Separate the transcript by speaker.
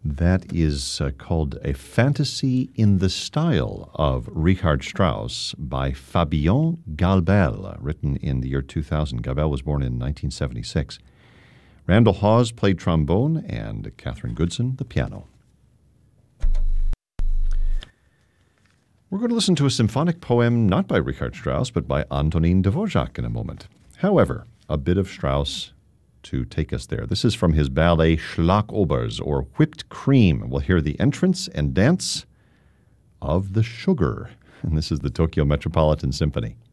Speaker 1: That is called A Fantasy in the Style of Richard Strauss by Fabien Galbel, written in the year 2000. Galbel was born in 1976. Randall Hawes played trombone and Catherine Goodson the piano. We're going to listen to a symphonic poem not by Richard Strauss, but by Antonin Dvorak in a moment. However, a bit of Strauss to take us there. This is from his ballet Schlagobers, or Whipped Cream. We'll hear the entrance and dance of the sugar. And this is the Tokyo Metropolitan Symphony.